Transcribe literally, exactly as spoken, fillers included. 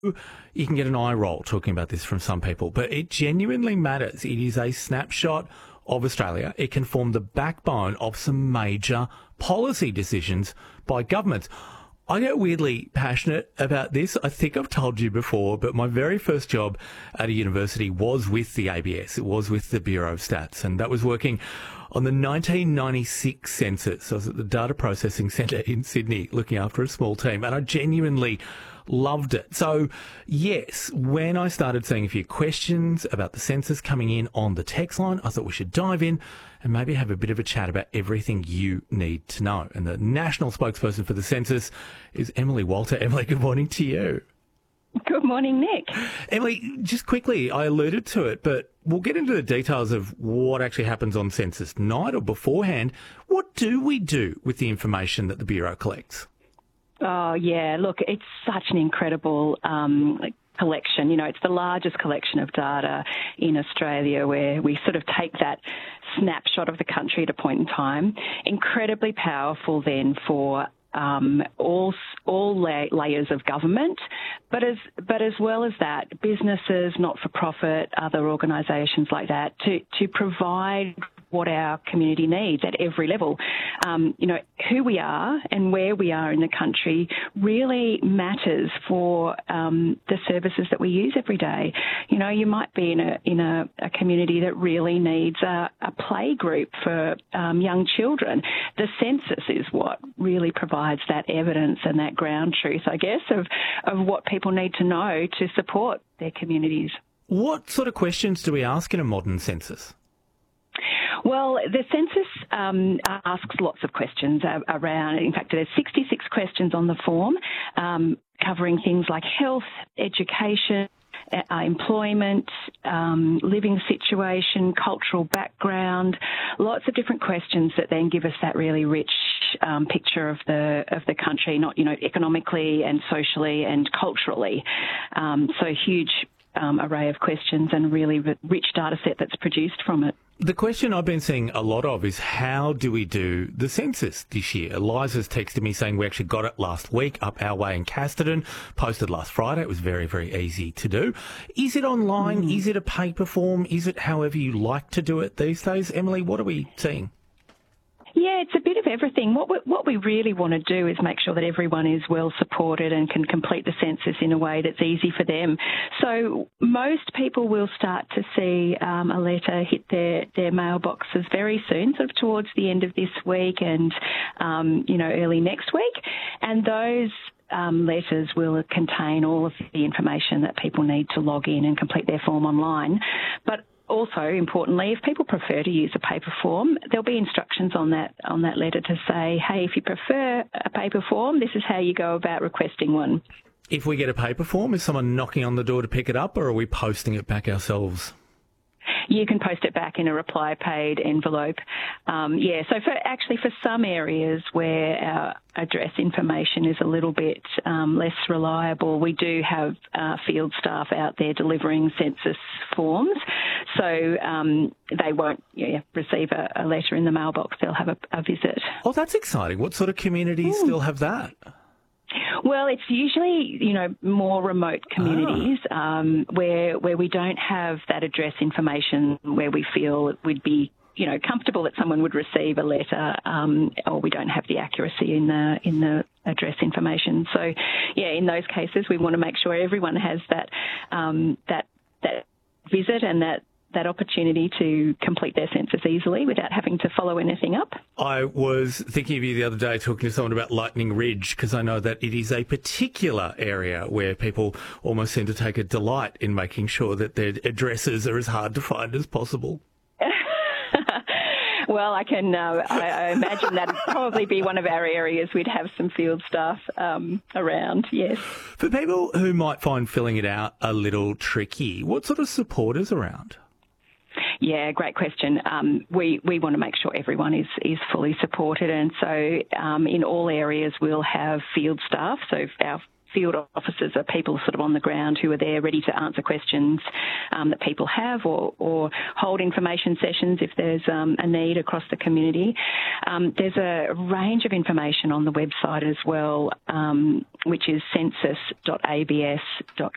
You can get an eye roll talking about this from some people, but it genuinely matters. It is a snapshot of Australia. It can form the backbone of some major policy decisions by governments. I get weirdly passionate about this. I think I've told you before, but my very first job at a university was with the A B S. It was with the Bureau of Stats, and that was working on the nineteen ninety-six census. I was at the Data Processing Centre in Sydney looking after a small team, and I genuinely loved it. So, yes, when I started seeing a few questions about the census coming in on the text line, I thought we should dive in and maybe have a bit of a chat about everything you need to know. And the national spokesperson for the census is Emily Walter. Emily, good morning to you. Good morning, Nick. Emily, just quickly, I alluded to it, but we'll get into the details of what actually happens on census night or beforehand. What do we do with the information that the Bureau collects? Oh, yeah. Look, it's such an incredible um, collection. You know, it's the largest collection of data in Australia where we sort of take that snapshot of the country at a point in time. Incredibly powerful then for Um, all all la- layers of government, but as but as well as that, businesses, not-for-profit, other organisations like that, to to provide what our community needs at every level. Um, you know, who we are and where we are in the country really matters for um, the services that we use every day. You know, you might be in a in a, a community that really needs a, a play group for um, young children. The census is what really provides that evidence and that ground truth, I guess, of, of what people need to know to support their communities. What sort of questions do we ask in a modern census? Well, the census um, asks lots of questions around, in fact, there's sixty-six questions on the form um, covering things like health, education, Uh, employment, um, living situation, cultural background, lots of different questions that then give us that really rich um, picture of the of the country, not, you know, economically and socially and culturally. Um, so a huge um, array of questions and really rich data set that's produced from it. The question I've been seeing a lot of is how do we do the census this year? Eliza's texted me saying we actually got it last week up our way in Casterton, posted last Friday. It was very, very easy to do. Is it online? Mm. Is it a paper form? Is it however you like to do it these days? Emily, what are we seeing? Yeah, it's a bit of everything. What we, what we really want to do is make sure that everyone is well supported and can complete the census in a way that's easy for them. So most people will start to see um, a letter hit their, their mailboxes very soon, sort of towards the end of this week and, um, you know, early next week. And those Um, letters will contain all of the information that people need to log in and complete their form online. But also, importantly, if people prefer to use a paper form, there'll be instructions on that on that letter to say, hey, if you prefer a paper form, this is how you go about requesting one. If we get a paper form, is someone knocking on the door to pick it up, or are we posting it back ourselves? You can post it back in a reply paid envelope. Um, yeah, so for actually for some areas where our address information is a little bit um, less reliable, we do have uh, field staff out there delivering census forms. So um, they won't yeah, receive a, a letter in the mailbox. They'll have a, a visit. Oh, that's exciting. What sort of communities Mm. still have that? Well, it's usually, you know, more remote communities ah. um, where where we don't have that address information, where we feel it would be, you know, comfortable that someone would receive a letter, um, or we don't have the accuracy in the in the address information. So, yeah, in those cases, we want to make sure everyone has that um, that that visit and that. that opportunity to complete their census easily without having to follow anything up. I was thinking of you the other day talking to someone about Lightning Ridge, because I know that it is a particular area where people almost seem to take a delight in making sure that their addresses are as hard to find as possible. Well, I can. Uh, I, I imagine that'd probably be one of our areas. We'd have some field staff um, around. Yes. For people who might find filling it out a little tricky, what sort of support is around? Yeah, great question. Um, we, we want to make sure everyone is, is fully supported, and so um, in all areas we'll have field staff. So our field officers are people sort of on the ground who are there ready to answer questions um, that people have, or, or hold information sessions if there's um, a need across the community. Um, there's a range of information on the website as well, um, which is census dot a b s dot